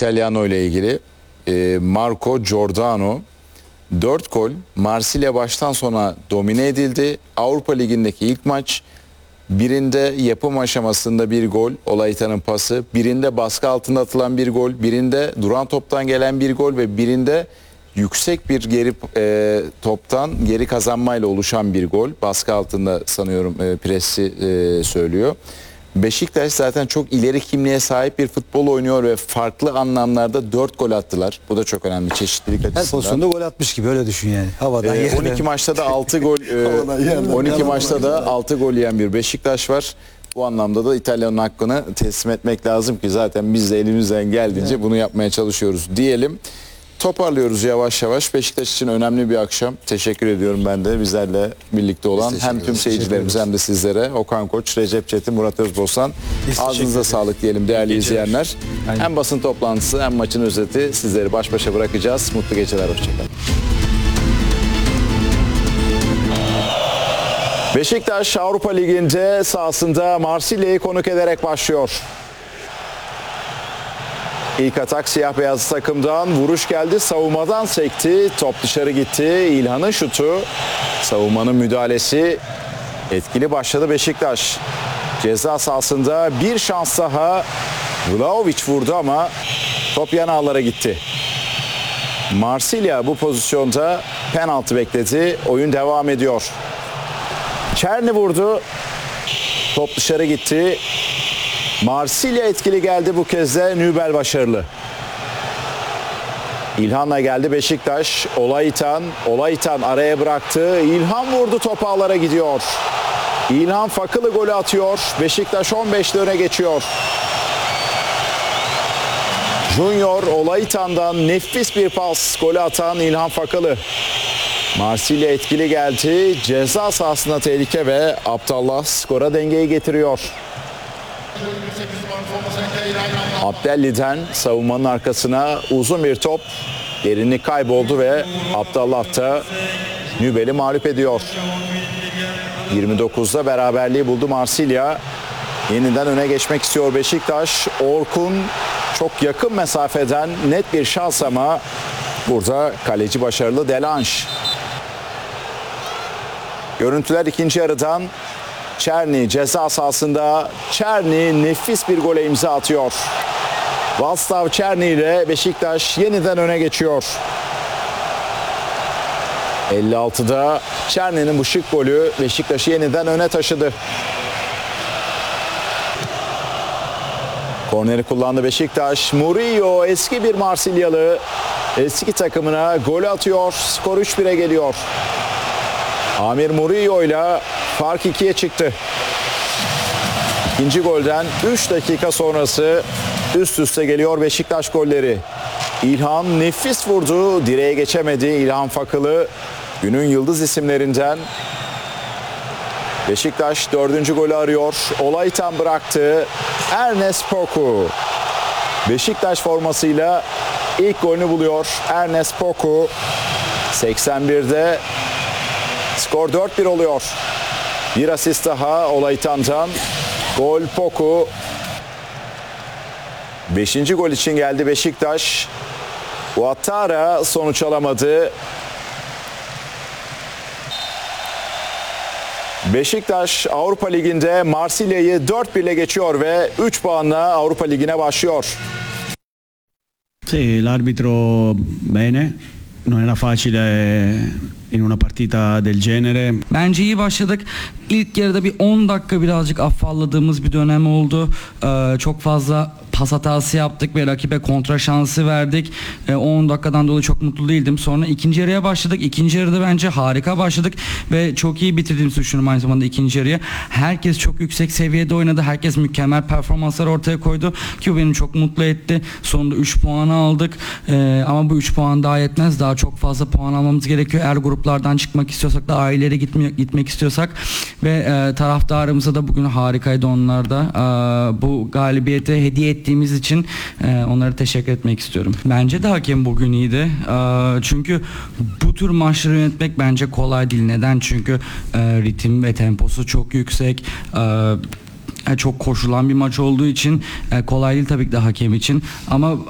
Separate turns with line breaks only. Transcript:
İtalyano ile ilgili. Marco Giordano 4 gol. Marsilya baştan sona domine edildi. Avrupa Ligi'ndeki ilk maç. Birinde yapım aşamasında bir gol, Olaytan'ın pası. Birinde baskı altında atılan bir gol. Birinde duran toptan gelen bir gol ve birinde yüksek bir geri toptan geri kazanmayla oluşan bir gol. Baskı altında sanıyorum presi söylüyor. Beşiktaş zaten çok ileri kimliğe sahip bir futbol oynuyor ve farklı anlamlarda 4 gol attılar. Bu da çok önemli çeşitlilik açısından.
Her pozisyonda gol atmış gibi öyle düşün yani. Havadan yerden.
12 maçta da 6 gol 12 maçta da 6 gol yiyen bir Beşiktaş var. Bu anlamda da İtalya'nın hakkını teslim etmek lazım ki zaten biz de elimizden geldiğince bunu yapmaya çalışıyoruz diyelim. Toparlıyoruz yavaş yavaş. Beşiktaş için önemli bir akşam. Teşekkür ediyorum ben de bizlerle birlikte olan hem tüm seyircilerimize hem de sizlere. Okan Koç, Recep Çetin, Murat Özboğsan. Ağzınıza sağlık diyelim değerli izleyenler. Hem basın toplantısı hem maçın özeti sizleri baş başa bırakacağız. Mutlu geceler, hoşçakalın. Beşiktaş Avrupa Ligi'nde sahasında Marsilya'yı konuk ederek başlıyor. İlk atak siyah beyaz takımdan, vuruş geldi, savunmadan sekti, top dışarı gitti. İlhan'ın şutu, savunmanın müdahalesi, etkili başladı Beşiktaş. Ceza sahasında bir şans daha, Vlahovic vurdu ama top yan ağlara gitti. Marsilya bu pozisyonda penaltı bekledi, oyun devam ediyor. Çerni vurdu, top dışarı gitti. Marsilya etkili geldi bu kez de, Nübel başarılı. İlhan'la geldi Beşiktaş. Olaytan araya bıraktı. İlhan vurdu, top ağlara gidiyor. İlhan Fakılı golü atıyor. Beşiktaş 15'te öne geçiyor. Junior Olaytan'dan nefis bir pas, golü atan İlhan Fakılı. Marsilya etkili geldi. Ceza sahasında tehlike ve Abdallah skora dengeyi getiriyor. Abdelli'den savunmanın arkasına uzun bir top, derinlik kayboldu ve Abdallah da Nübel'i mağlup ediyor. 29'da beraberliği buldu Marsilya. Yeniden öne geçmek istiyor Beşiktaş. Orkun çok yakın mesafeden net bir şans ama burada kaleci başarılı Delange. Görüntüler ikinci yarıdan. Çerni ceza sahasında. Çerni nefis bir gole imza atıyor. Vaslav Çerni ile Beşiktaş yeniden öne geçiyor. 56'da Çerni'nin bu şık golü Beşiktaş'ı yeniden öne taşıdı. Korneri kullandı Beşiktaş. Murillo eski bir Marsilyalı eski takımına gol atıyor. Skor 3-1'e geliyor. Amir Murillo ile fark 2'ye çıktı. İkinci golden 3 dakika sonrası üst üste geliyor Beşiktaş golleri. İlhan nefis vurdu, direğe geçemedi. İlhan Fakılı günün yıldız isimlerinden. Beşiktaş 4. golü arıyor. Olaytan bıraktı. Ernest Poku. Beşiktaş formasıyla ilk golünü buluyor. Ernest Poku. 81'de skor 4-1 oluyor. Bir asist daha Olaytan'dan. Gol Poku. 5. gol için geldi Beşiktaş. Ouattara sonuç alamadı. Beşiktaş Avrupa Ligi'nde Marsilya'yı 4-1 ile geçiyor ve 3 puanla Avrupa Ligi'ne başlıyor.
Sì, l'arbitro bene, non era facile in una partita del genere.
Bence iyi başladık. İlk yarıda bir 10 dakika birazcık afalladığımız bir dönem oldu. Çok fazla pas hatası yaptık ve rakibe kontra şansı verdik. 10 dakikadan dolayı çok mutlu değildim. Sonra ikinci yarıya başladık. İkinci yarıda bence harika başladık ve çok iyi bitirdiğimizi düşünüyorum aynı zamanda ikinci yarıya. Herkes çok yüksek seviyede oynadı. Herkes mükemmel performanslar ortaya koydu ki bu beni çok mutlu etti. Sonunda 3 puan aldık. Ama bu 3 puan daha yetmez. Daha çok fazla puan almamız gerekiyor. Eğer gruplardan çıkmak istiyorsak da ailelere gitmek istiyorsak ve taraftarımıza da bugün harikaydı onlar da. Bu galibiyeti hediye ettiğimiz için onlara teşekkür etmek istiyorum. Bence de hakem bugün iyiydi. Çünkü bu tür maçları yönetmek bence kolay değil. Neden? Çünkü ritim ve temposu çok yüksek. Çok koşulan bir maç olduğu için kolay değil tabii ki de hakem için. Ama